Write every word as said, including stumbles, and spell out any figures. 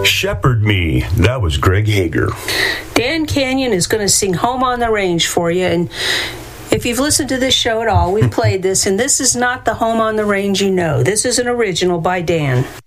Shepherd Me. That was Greg Hager. Dan Canyon is going to sing Home on the Range for you. And if you've listened to this show at all, we've played this, and this is not the Home on the Range you know. This is an original by Dan.